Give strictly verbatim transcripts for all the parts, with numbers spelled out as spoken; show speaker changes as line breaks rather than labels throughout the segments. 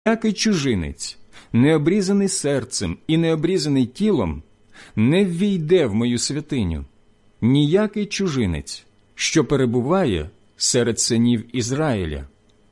Ніякий чужинець, не обрізаний серцем і не обрізаний тілом, не ввійде в мою святиню. Ніякий чужинець, що перебуває серед синів Ізраїля.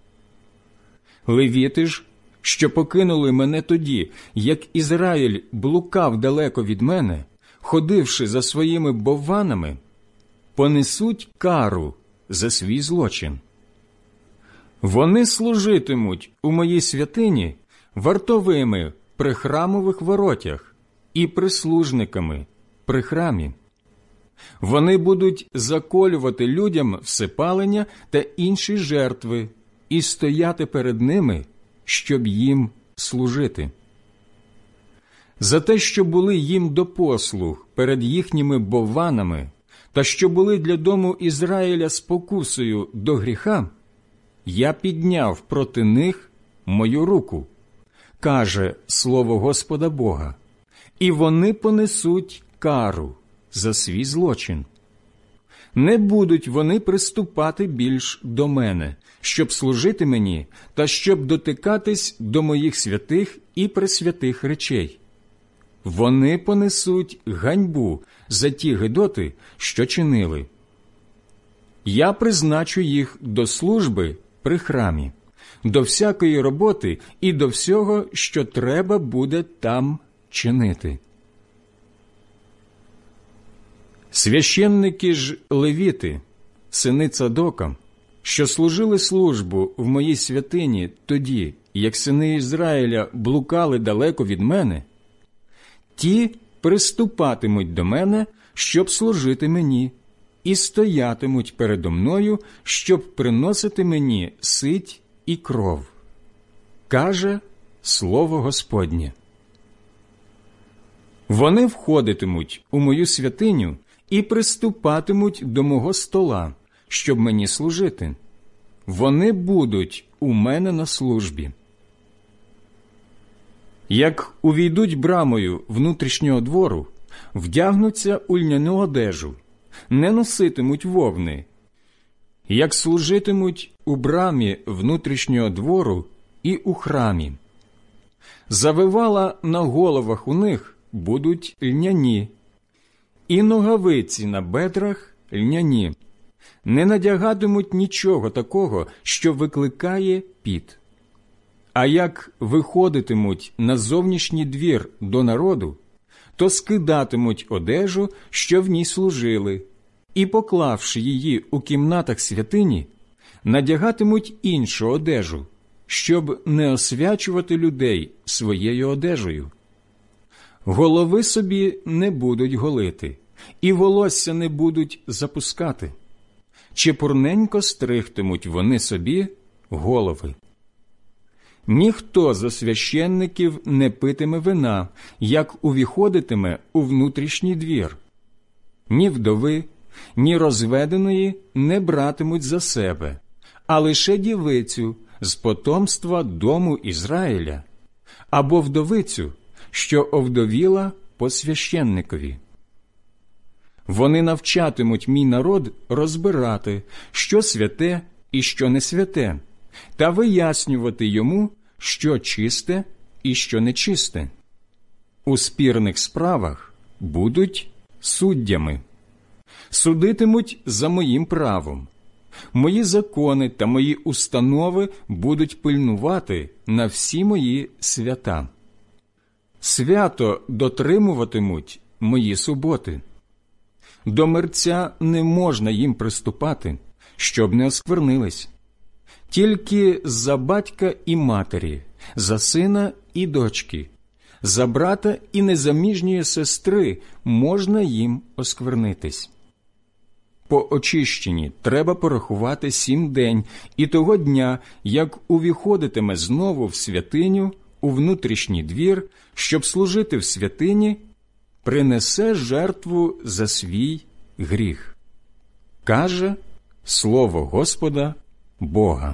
Левіти ж, що покинули мене тоді, як Ізраїль блукав далеко від мене, ходивши за своїми бовванами, понесуть кару за свій злочин. Вони служитимуть у моїй святині вартовими при храмових воротях і прислужниками при храмі. Вони будуть заколювати людям всепалення та інші жертви і стояти перед ними, щоб їм служити. За те, що були їм до послуг перед їхніми бовванами та що були для дому Ізраїля спокусою до гріха, я підняв проти них мою руку, каже слово Господа Бога, і вони понесуть кару за свій злочин. Не будуть вони приступати більш до мене, щоб служити мені та щоб дотикатись до моїх святих і пресвятих речей. Вони понесуть ганьбу за ті гидоти, що чинили. Я призначу їх до служби при храмі, до всякої роботи і до всього, що треба буде там чинити. Священники ж левіти, сини Цадока, що служили службу в моїй святині тоді, як сини Ізраїля блукали далеко від мене, ті приступатимуть до мене, щоб служити мені, і стоятимуть передо мною, щоб приносити мені сить і кров. Каже слово Господнє. Вони входитимуть у мою святиню і приступатимуть до мого стола, щоб мені служити. Вони будуть у мене на службі. Як увійдуть брамою внутрішнього двору, вдягнуться у льняну одежу, не носитимуть вовни. Як служитимуть у брамі внутрішнього двору і у храмі. Завивала на головах у них будуть льняні, і ногавиці на бедрах льняні. Не надягатимуть нічого такого, що викликає піт. А як виходитимуть на зовнішній двір до народу, то скидатимуть одежу, що в ній служили, і, поклавши її у кімнатах святині, надягатимуть іншу одежу, щоб не освячувати людей своєю одежею. Голови собі не будуть голити, і волосся не будуть запускати. Чепурненько стригтимуть вони собі голови. Ніхто зо священників не питиме вина, як увіходитиме у внутрішній двір. Ні вдови, ні розведеної не братимуть за себе, а лише дівицю з потомства дому Ізраїля, або вдовицю, що овдовіла по священникові. Вони навчатимуть мій народ розбирати, що святе і що не святе, та вияснювати йому, що чисте і що нечисте. У спірних справах будуть суддями. Судитимуть за моїм правом. Мої закони та мої установи будуть пильнувати на всі мої свята. Свято дотримуватимуть мої суботи. До мерця не можна їм приступати, щоб не осквернились. Тільки за батька і матері, за сина і дочки, за брата і незаміжньої сестри можна їм осквернитись. По очищенні треба порахувати сім день, і того дня, як увіходитиме знову в святиню, у внутрішній двір, щоб служити в святині, принесе жертву за свій гріх. Каже слово Господа Бога.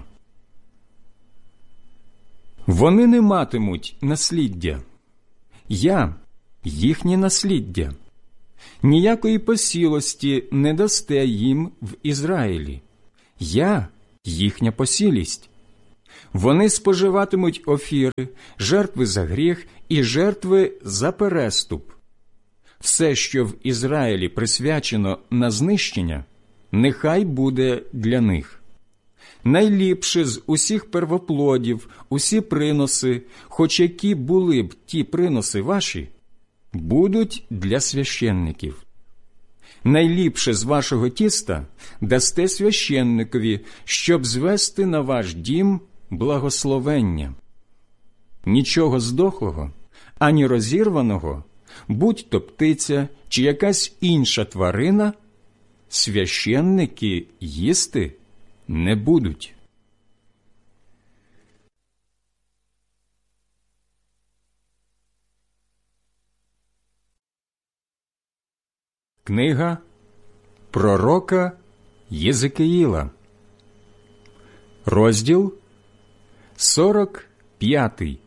Вони не матимуть насліддя. Я – їхнє насліддя. Ніякої посілості не дасте їм в Ізраїлі. Я – їхня посілість. Вони споживатимуть офіри, жертви за гріх і жертви за переступ. Все, що в Ізраїлі присвячено на знищення, нехай буде для них. Найліпше з усіх первоплодів, усі приноси, хоч які були б ті приноси ваші, будуть для священників. Найліпше з вашого тіста дасте священникові, щоб звести на ваш дім благословення. Нічого здохлого, ані розірваного, будь-то птиця чи якась інша тварина, священники їсти не будуть. Книга пророка Єзекиїла, розділ сорок п'ятий.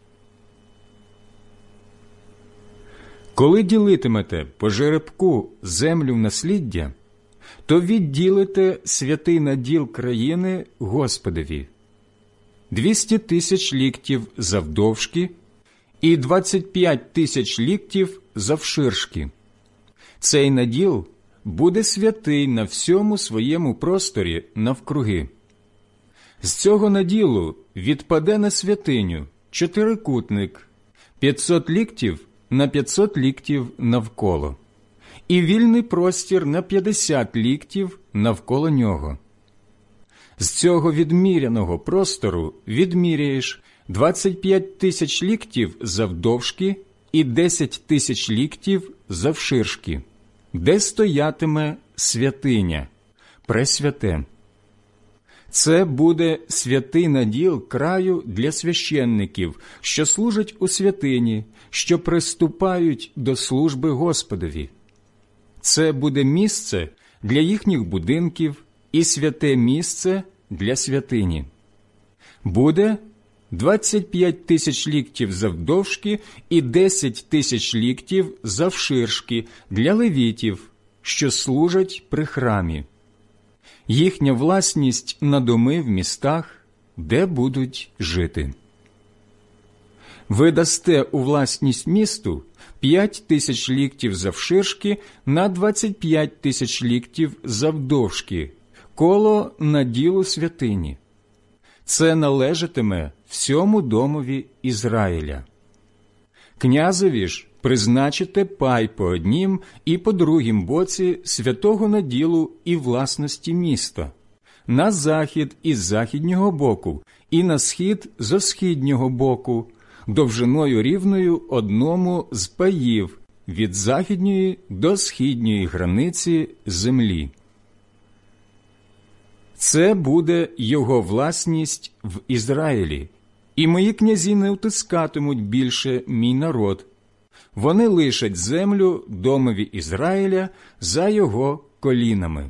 Коли ділитимете по жеребку землю в насліддя, то відділите святий наділ країни Господові. Двісті тисяч ліктів завдовжки і двадцять п'ять тисяч ліктів завширшки. Цей наділ буде святий на всьому своєму просторі навкруги. З цього наділу відпаде на святиню чотирикутник, п'ятсот ліктів на п'ятсот ліктів навколо, і вільний простір на п'ятдесят ліктів навколо нього. З цього відміряного простору відміряєш двадцять п'ять тисяч ліктів завдовжки і десять тисяч ліктів завширшки, де стоятиме святиня, пресвяте. Це буде святий наділ краю для священників, що служать у святині, що приступають до служби Господові. Це буде місце для їхніх будинків і святе місце для святині. Буде двадцять п'ять тисяч ліктів завдовжки і десять тисяч ліктів завширшки для левітів, що служать при храмі. Їхня власність на доми в містах, де будуть жити. Ви дасте у власність місту п'ять тисяч ліктів завширшки на двадцять п'ять тисяч ліктів завдовжки, коло наділу святині. Це належатиме всьому домові Ізраїля. Князеві ж призначите пай по однім і по другім боці святого наділу і власності міста, на захід із західнього боку і на схід зо східнього боку, довжиною рівною одному з паїв від західньої до східньої границі землі. Це буде його власність в Ізраїлі, і мої князі не утискатимуть більше мій народ. Вони лишать землю домові Ізраїля за його колінами.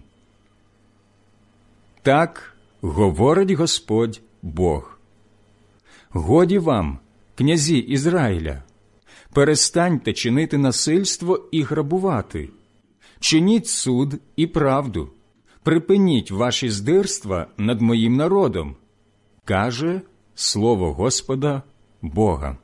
Так говорить Господь Бог. Годі вам, князі Ізраїля, перестаньте чинити насильство і грабувати, чиніть суд і правду, припиніть ваші здирства над моїм народом, каже слово Господа Бога.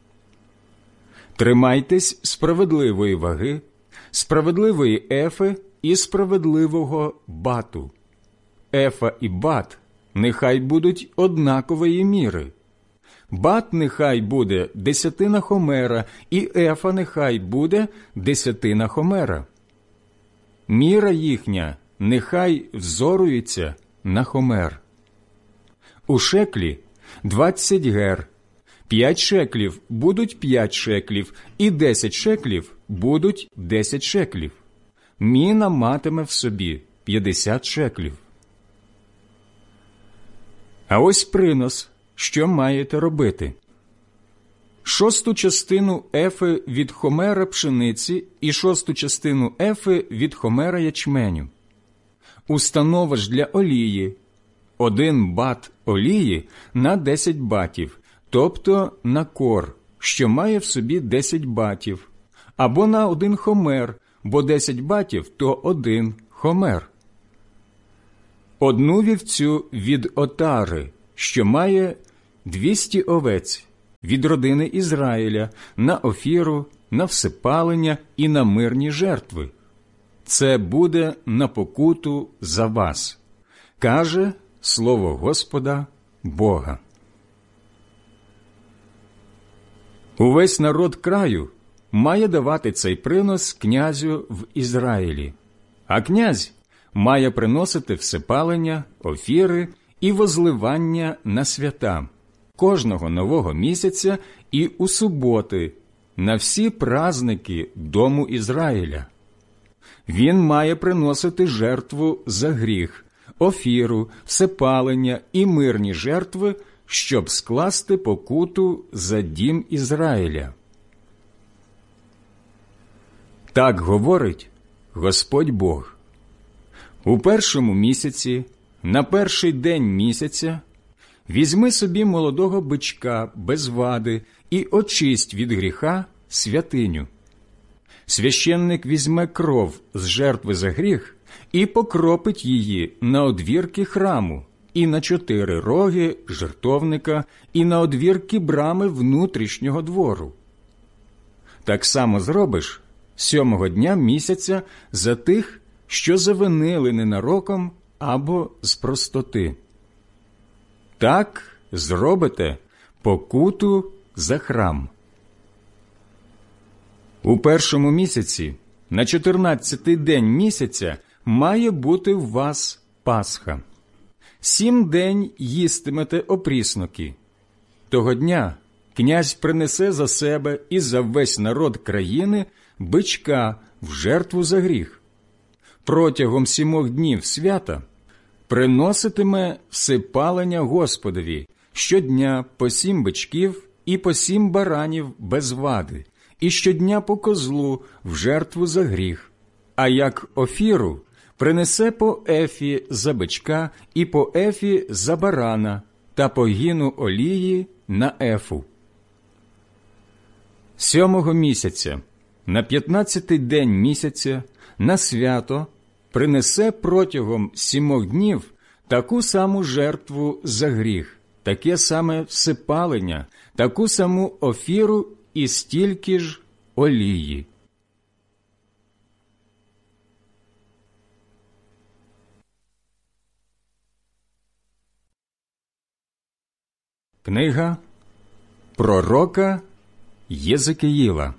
Тримайтесь справедливої ваги, справедливої ефи і справедливого бату. Ефа і бат нехай будуть однакової міри. Бат нехай буде десятина хомера, і ефа нехай буде десятина хомера. Міра їхня нехай взорується на хомер. У шеклі двадцять гер, п'ять шеклів будуть п'ять шеклів, і десять шеклів будуть десять шеклів. Міна матиме в собі п'ятдесят шеклів. А ось принос, що маєте робити. Шосту частину ефи від хомера пшениці і шосту частину ефи від хомера ячменю. Установа ж для олії. Один бат олії на десять батів, тобто на кор, що має в собі десять батів, або на один хомер, бо десять батів – то один хомер. Одну вівцю від отари, що має двісті овець від родини Ізраїля на офіру, на всипалення і на мирні жертви. Це буде на покуту за вас, каже слово Господа Бога. Увесь народ краю має давати цей принос князю в Ізраїлі, а князь має приносити всипалення, офіри і возливання на свята кожного нового місяця і у суботи, на всі праздники дому Ізраїля. Він має приносити жертву за гріх, офіру, всепалення і мирні жертви, щоб скласти покуту за дім Ізраїля. Так говорить Господь Бог. У першому місяці, на перший день місяця, візьми собі молодого бичка без вади і очисть від гріха святиню. Священник візьме кров з жертви за гріх і покропить її на одвірки храму, і на чотири роги жертовника, і на одвірки брами внутрішнього двору. Так само зробиш сьомого дня місяця за тих, що завинили ненароком або з простоти. Так зробите покуту за храм. У першому місяці, на чотирнадцятий день місяця, має бути в вас Пасха. Сім день їстимете опрісноки. Того дня князь принесе за себе і за весь народ країни бичка в жертву за гріх. Протягом сімох днів свята приноситиме всипалення Господові щодня по сім бичків і по сім баранів без вади, і щодня по козлу в жертву за гріх, а як офіру принесе по ефі за бичка і по ефі за барана та по гіну олії на ефу. Сьомого місяця, на п'ятнадцятий день місяця, на свято принесе протягом сімох днів таку саму жертву за гріх, таке саме всипалення, таку саму офіру і стільки ж олії. Книга пророка Єзекіїла,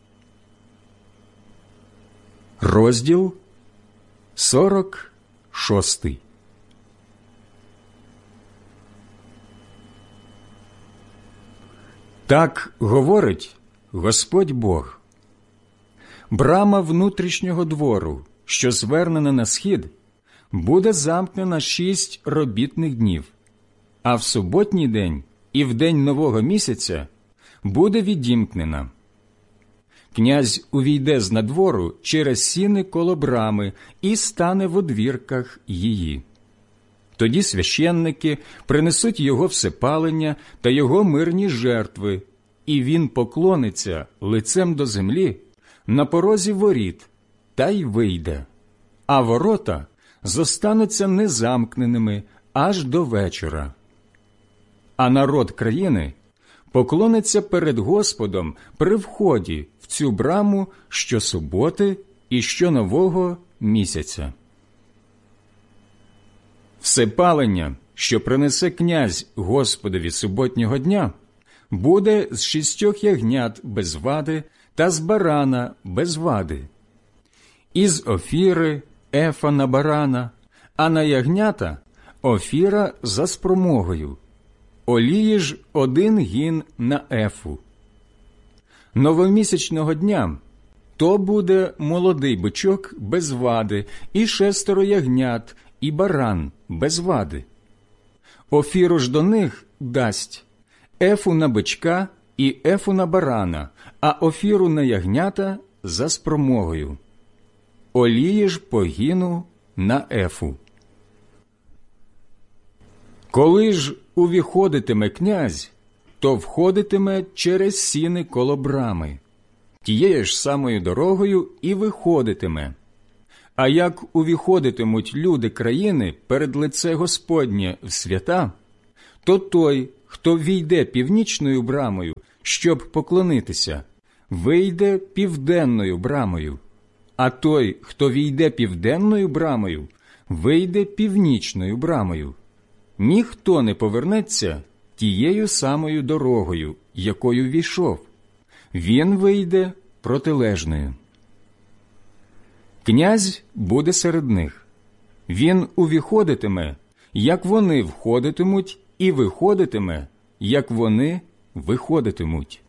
розділ сорок шостий. Так говорить Господь Бог. Брама внутрішнього двору, що звернена на схід, буде замкнена шість робітних днів, а в суботній день і в день нового місяця буде відімкнена. Князь увійде з надвору через сіни коло брами і стане в одвірках її. Тоді священники принесуть його всипалення та його мирні жертви, і він поклониться лицем до землі на порозі воріт та й вийде, а ворота зостануться незамкненими аж до вечора. А народ країни поклониться перед Господом при вході в цю браму щосуботи і щонового місяця. Всипалення, що принесе князь Господові суботнього дня, буде з шістьох ягнят без вади та з барана без вади. Із офіри ефа на барана, а на ягнята офіра за спромогою. Олії ж один гін на ефу. Новомісячного дня то буде молодий бичок без вади, і шестеро ягнят, і баран без вади. Офіру ж до них дасть ефу на бичка і ефу на барана, а офіру на ягнята за спромогою. Олії ж по гіну на ефу. Коли ж увіходитиме князь, то входитиме через сіни коло брами, тією ж самою дорогою і виходитиме. А як увіходитимуть люди країни перед лице Господнє в свята, то той, хто війде північною брамою, щоб поклонитися, вийде південною брамою, а той, хто війде південною брамою, вийде північною брамою. Ніхто не повернеться тією самою дорогою, якою війшов. Він вийде протилежною. Князь буде серед них. Він увіходитиме, як вони входитимуть, і виходитиме, як вони виходитимуть.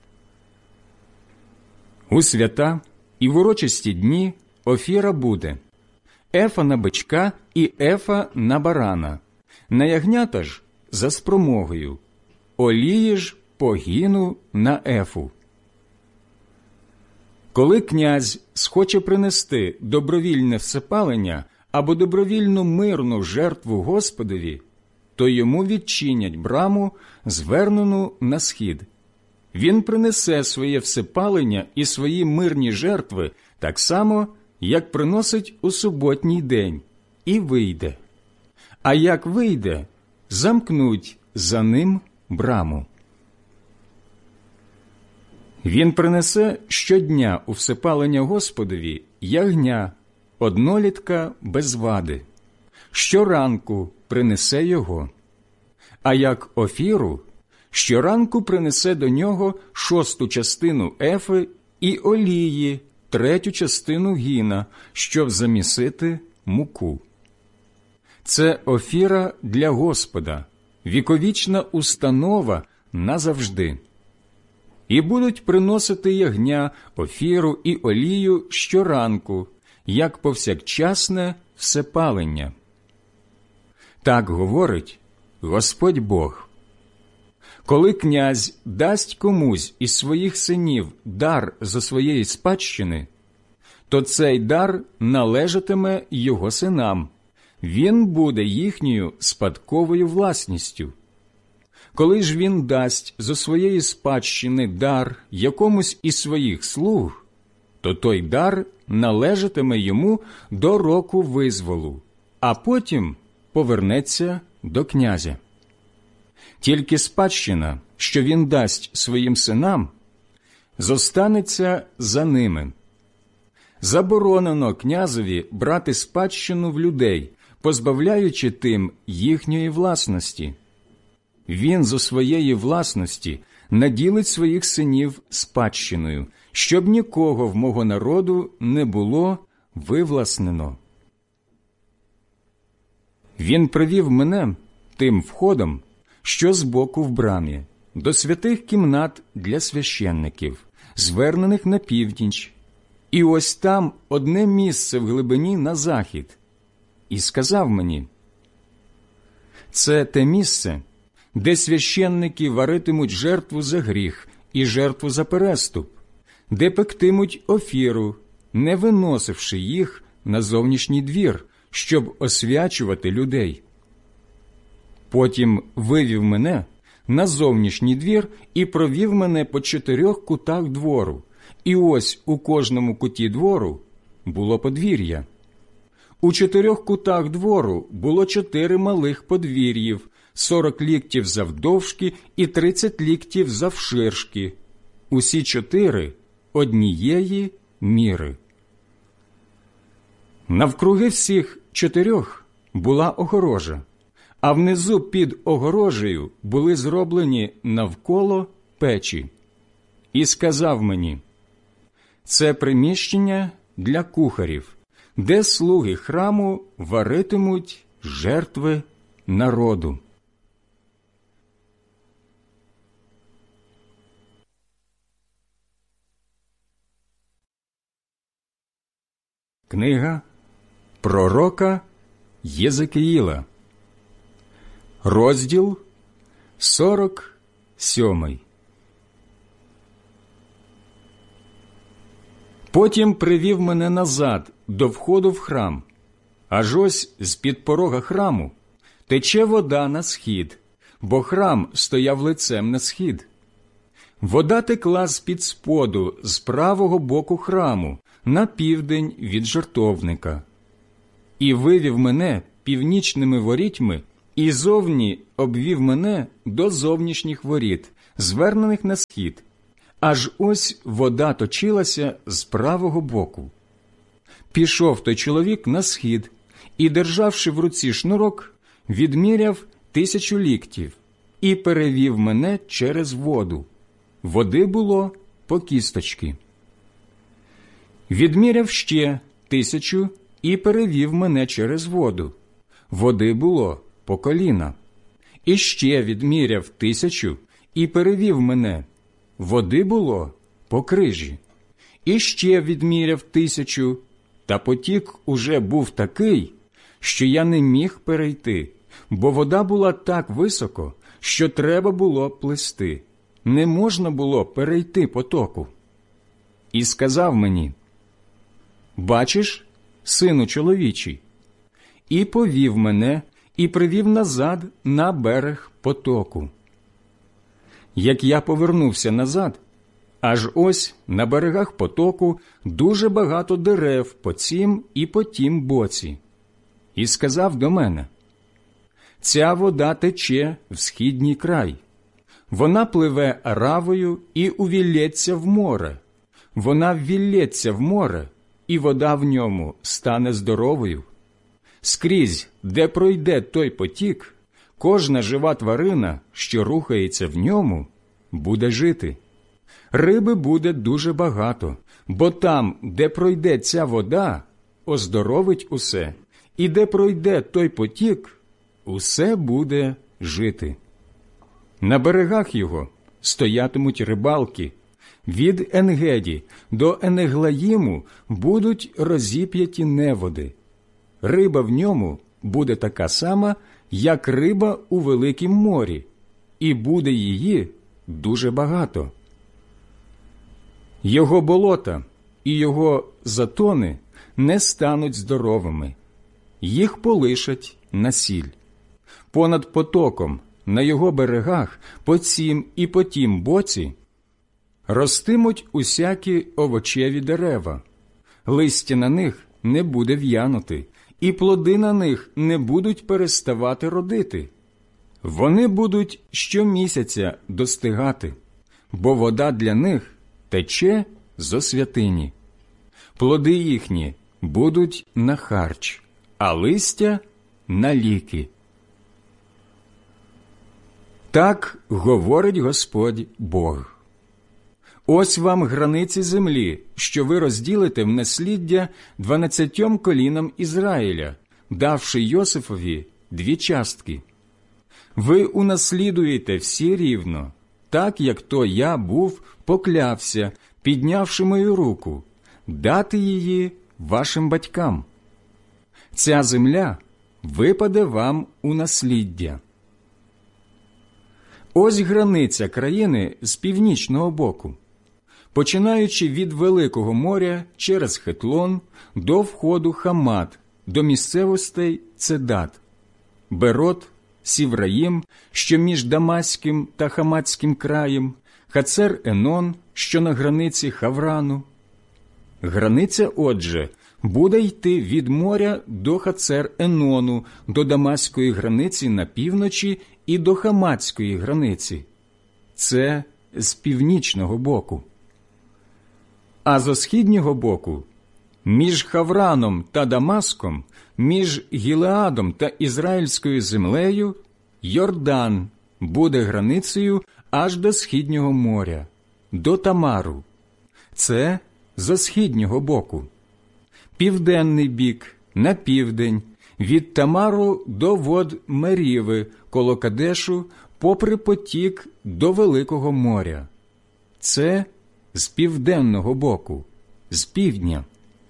У свята і в урочисті дні офіра буде ефа на бичка і ефа на барана, на ягнята ж за спромогою, олії ж по гіну на ефу. Коли князь схоче принести добровільне всепалення або добровільну мирну жертву Господові, то йому відчинять браму, звернену на схід. Він принесе своє всепалення і свої мирні жертви так само, як приносить у суботній день, і вийде. А як вийде, замкнуть за ним браму. Він принесе щодня у всепалення Господові ягня, однолітка без вади. Щоранку принесе його. А як офіру, щоранку принесе до нього шосту частину ефи і олії, третю частину гіна, щоб замісити муку. Це офіра для Господа, віковічна установа назавжди. І будуть приносити ягня, офіру і олію щоранку, як повсякчасне всепалення. Так говорить Господь Бог. Коли князь дасть комусь із своїх синів дар зо своєї спадщини, то цей дар належатиме його синам, він буде їхньою спадковою власністю. Коли ж він дасть зо своєї спадщини дар якомусь із своїх слуг, то той дар належатиме йому до року визволу, а потім повернеться до князя. Тільки спадщина, що він дасть своїм синам, зостанеться за ними. Заборонено князеві брати спадщину в людей, позбавляючи тим їхньої власності. Він зо своєї власності наділить своїх синів спадщиною, щоб нікого в мого народу не було вивласнено. Він привів мене тим входом, що збоку в брамі, до святих кімнат для священників, звернених на північ, і ось там одне місце в глибині на захід. І сказав мені: це те місце, де священники варитимуть жертву за гріх і жертву за переступ, де пектимуть офіру, не виносивши їх на зовнішній двір, щоб освячувати людей. Потім вивів мене на зовнішній двір і провів мене по чотирьох кутах двору, і ось у кожному куті двору було подвір'я. У чотирьох кутах двору було чотири малих подвір'їв, сорок ліктів завдовжки і тридцять ліктів завширшки, усі чотири однієї міри. Навкруги всіх чотирьох була огорожа, а внизу під огорожею були зроблені навколо печі. І сказав мені: це приміщення для кухарів, де слуги храму варитимуть жертви народу. Книга пророка Єзекіїла, розділ сорок сьомий. Потім привів мене назад до входу в храм, аж ось з-під порога храму тече вода на схід, бо храм стояв лицем на схід. Вода текла з-під споду, з правого боку храму, на південь від жертовника. І вивів мене північними ворітьми і зовні обвів мене до зовнішніх воріт, звернених на схід, аж ось вода точилася з правого боку. Пішов той чоловік на схід і, державши в руці шнурок, відміряв тисячу ліктів і перевів мене через воду. Води було по кісточки. Відміряв ще тисячу і перевів мене через воду. Води було по коліна. І ще відміряв тисячу і перевів мене. Води було по крижі. І ще відміряв тисячу, та потік уже був такий, що я не міг перейти, бо вода була так високо, що треба було плисти. Не можна було перейти потоку. І сказав мені: «Бачиш, сину чоловічий?» І повів мене і привів назад на берег потоку. Як я повернувся назад, аж ось на берегах потоку дуже багато дерев по цім і по тім боці. І сказав до мене: «Ця вода тече в східній край. Вона пливе Аравою і увілється в море. Вона ввілється в море, і вода в ньому стане здоровою. Скрізь, де пройде той потік, кожна жива тварина, що рухається в ньому, буде жити. Риби буде дуже багато, бо там, де пройде ця вода, оздоровить усе, і де пройде той потік, усе буде жити. На берегах його стоятимуть рибалки. Від Енгеді до Енеглаїму будуть розіп'яті неводи. Риба в ньому буде така сама, як риба у великім морі, і буде її дуже багато. Його болота і його затони не стануть здоровими. Їх полишать на сіль. Понад потоком, на його берегах, по цім і по тім боці, ростимуть усякі овочеві дерева. Листя на них не буде в'янути, і плоди на них не будуть переставати родити. Вони будуть щомісяця достигати, бо вода для них тече зо святині. Плоди їхні будуть на харч, а листя – на ліки. Так говорить Господь Бог. Ось вам границі землі, що ви розділите в насліддя дванадцятьом колінам Ізраїля, давши Йосифові дві частки. Ви унаслідуєте всі рівно, так, як то я був поклявся, піднявши мою руку, дати її вашим батькам. Ця земля випаде вам у насліддя. Ось границя країни з північного боку, починаючи від Великого моря через Хетлон до входу Хамат, до місцевостей Цедат, Берот, Сівраїм, що між Дамаським та Хаматським краєм, Хацер-Енон, що на границі Хаврану. Границя, отже, буде йти від моря до Хацер-Енону, до Дамаської границі на півночі і до Хаматської границі. Це з північного боку. А зо східнього боку, між Хавраном та Дамаском, між Гілеадом та Ізраїльською землею, Йордан буде границею аж до східнього моря, до Тамару. Це зо східнього боку. Південний бік на південь, від Тамару до вод Меріви, коло Кадешу, попри потік до Великого моря. Це з південного боку, з півдня.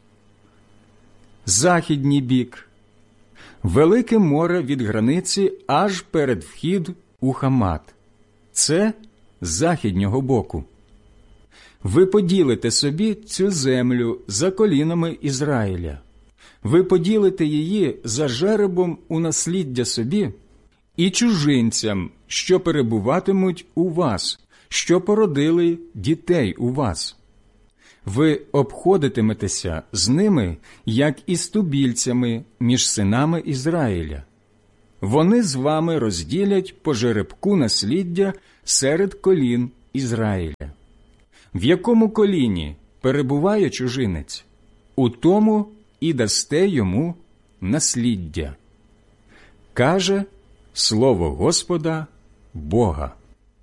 Західній бік. Велике море від границі аж перед вхід у Хамат. Це з західнього боку. Ви поділите собі цю землю за колінами Ізраїля. Ви поділите її за жеребом у насліддя собі і чужинцям, що перебуватимуть у вас, що породили дітей у вас. Ви обходитиметеся з ними, як із тубільцями між синами Ізраїля. вони з вами розділять по жеребку насліддя серед колін Ізраїля. В якому коліні перебуває чужинець, у тому і дасте йому насліддя. Каже слово Господа Бога.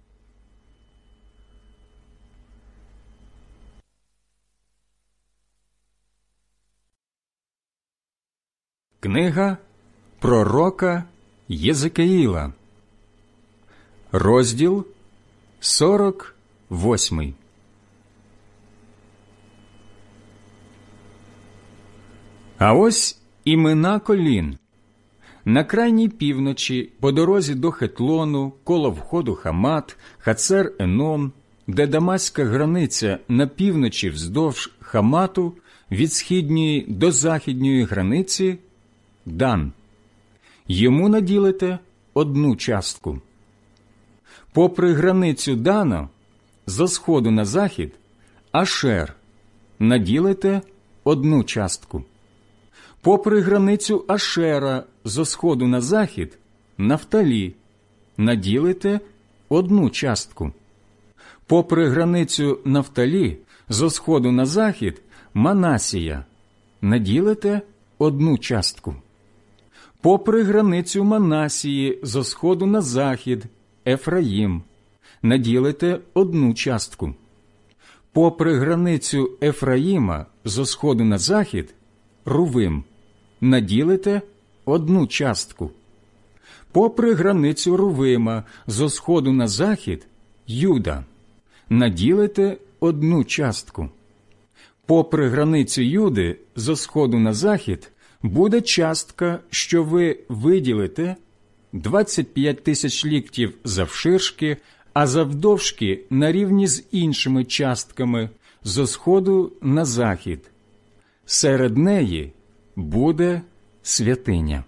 Книга пророка Єзекіїла, розділ сорок восьмий. А ось імена колін. На крайній півночі, по дорозі до Хетлону, коло входу Хамат, Хацер-Еном, де дамаська границя на півночі вздовж Хамату, від східньої до західньої границі, Дан. Йому наділите одну частку. Попри границю Дана, зо сходу на захід, Ашер. Наділите одну частку. Попри границю Ашера, зо сходу на захід, Нафталі. Наділите одну частку. Попри границю Нафталі, зо сходу на захід, Манасія. Наділите одну частку. Попри границю Манасії, зо сходу на захід, Ефраїм. Наділите одну частку. Попри границю Ефраїма, зо сходу на захід, Рувим. Наділите одну частку. Попри границю Рувима, зо сходу на захід, Юда. Наділите одну частку. Попри границю Юди, зо сходу на захід, буде частка, що ви виділите, двадцять п'ять тисяч ліктів завширшки, а завдовжки на рівні з іншими частками, зо сходу на захід. Серед неї буде святиня.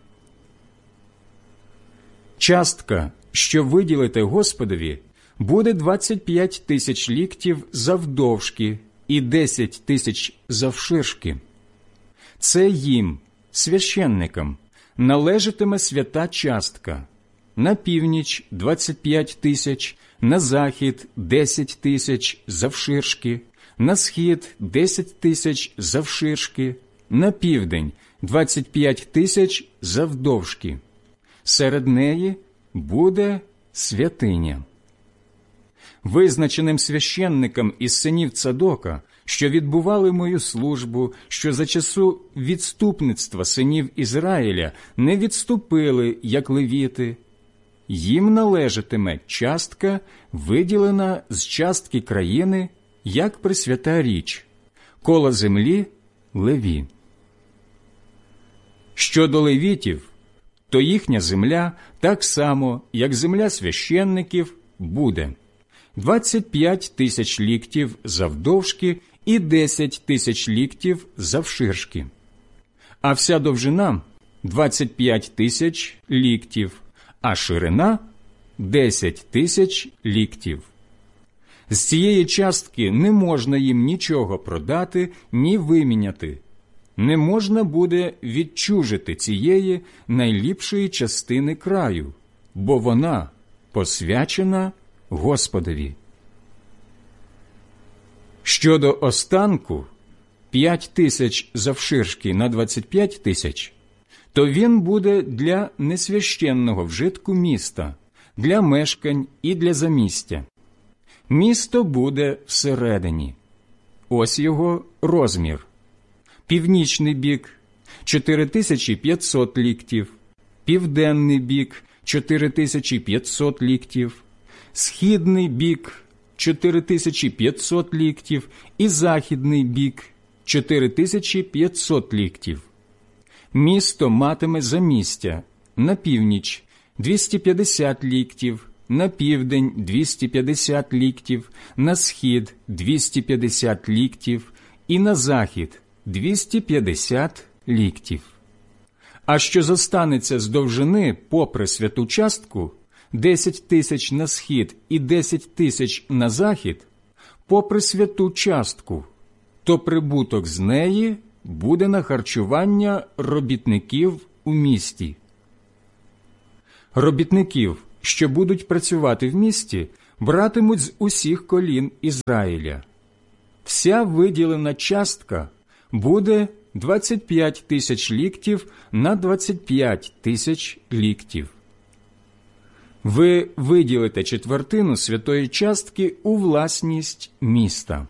Частка, що виділите Господові, буде двадцять п'ять тисяч ліктів завдовжки і десять тисяч завширшки. Це їм, священникам, належатиме свята частка. На північ – двадцять п'ять тисяч, на захід – десять тисяч завширшки, на схід – десять тисяч завширшки, на південь – двадцять п'ять тисяч завдовжки. Серед неї буде святиня. Визначеним священникам із синів Цадока, що відбували мою службу, що за часу відступництва синів Ізраїля не відступили, як левіти, їм належатиме частка, виділена з частки країни, як присвята річ, коло землі – леві. Щодо левітів, то їхня земля, так само, як земля священників, буде двадцять п'ять тисяч ліктів завдовжки і десять тисяч ліктів завширшки. А вся довжина – двадцять п'ять тисяч ліктів, а ширина – десять тисяч ліктів. З цієї частки не можна їм нічого продати, ні виміняти. Не можна буде відчужити цієї найліпшої частини краю, бо вона посвячена Господові. Щодо останку – п'ять тисяч завширшки на двадцять п'ять тисяч, то він буде для несвященного вжитку міста, для мешкань і для замістя. Місто буде всередині. Ось його розмір. Північний бік – чотири тисячі п'ятсот ліктів, південний бік – чотири тисячі п'ятсот ліктів, східний бік – чотири тисячі п'ятсот ліктів і західний бік – чотири тисячі п'ятсот ліктів. Місто матиме замістя на північ – двісті п'ятдесят ліктів, на південь – двісті п'ятдесят ліктів, на схід – двісті п'ятдесят ліктів і на захід – двісті п'ятдесят ліктів. А що зостанеться з довжини попри святу частку – десять тисяч на схід і десять тисяч на захід, попри святу частку, то прибуток з неї буде на харчування робітників у місті. Робітників, що будуть працювати в місті, братимуть з усіх колін Ізраїля. Вся виділена частка буде двадцять п'ять тисяч ліктів на двадцять п'ять тисяч ліктів. Ви виділите четвертину святої частки у власність міста.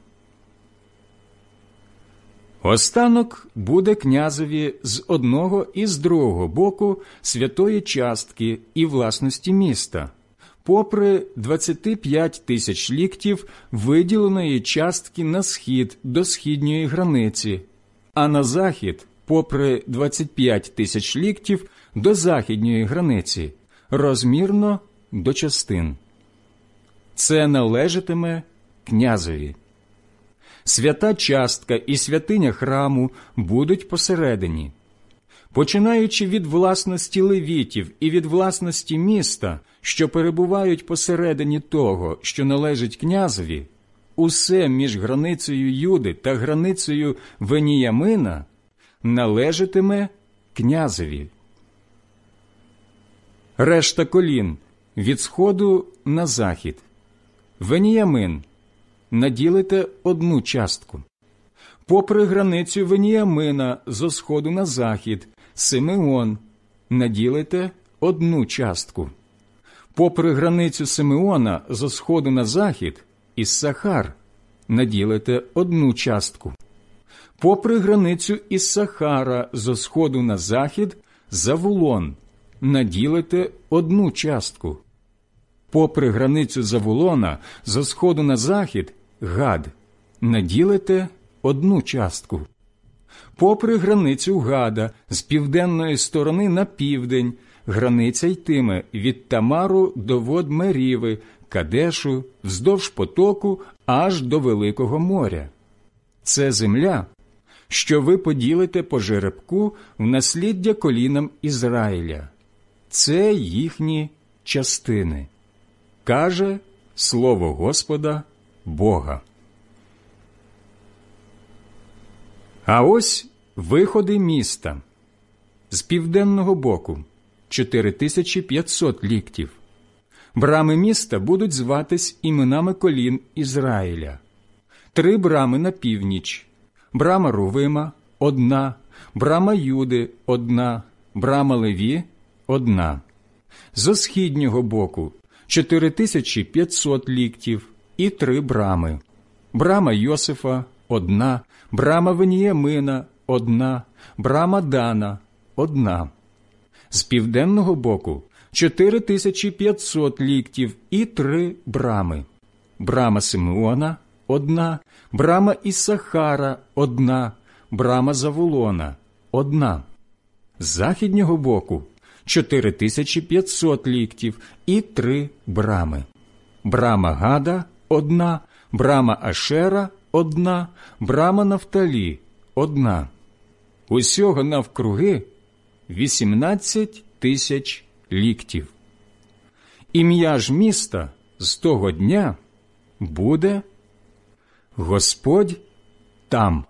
Останок буде князеві з одного і з другого боку святої частки і власності міста, попри двадцять п'ять тисяч ліктів виділеної частки на схід до східньої границі, а на захід, попри двадцять п'ять тисяч ліктів до західньої границі, розмірно до частин. Це належатиме князеві. Свята частка і святиня храму будуть посередині. Починаючи від власності левітів і від власності міста, що перебувають посередині того, що належить князеві, усе між границею Юди та границею Веніямина належатиме князеві. Решта колін від сходу на захід. Веніямин наділите одну частку. Попри границю Веніямина зо сходу на захід, Симеон наділите одну частку. Попри границю Симеона зо сходу на захід, Іссахар наділите одну частку. Попри границю Іссахара зо сходу на захід, Завулон наділите одну частку. Попри границю Завулона зо сходу на захід, Гад наділите одну частку. Попри границю Гада з південної сторони на південь, границя йтиме від Тамару до вод Меріви, Кадешу, вздовж потоку аж до Великого моря. Це земля, що ви поділите по жеребку в насліддя колінам Ізраїля. Це їхні частини. Каже слово Господа Бога. А ось виходи міста. З південного боку – чотири тисячі п'ятсот ліктів. Брами міста будуть зватись іменами колін Ізраїля. Три брами на північ. Брама Рувима – одна, брама Юди – одна, брама Леві – одна. Зо східнього боку – чотири тисячі п'ятсот ліктів і три брами. Брама Йосифа – одна, брама Веніямина – одна, брама Дана – одна. З південного боку – чотири тисячі п'ятсот ліктів і три брами. Брама Симеона – одна, брама Іссахара – одна, брама Завулона – одна. З західнього боку – чотири тисячі п'ятсот ліктів і три брами. Брама Гада – одна, брама Ашера – одна, брама Нафталі – одна. Усього навкруги вісімнадцять тисяч ліктів. Ім'я ж міста з того дня буде Господь там.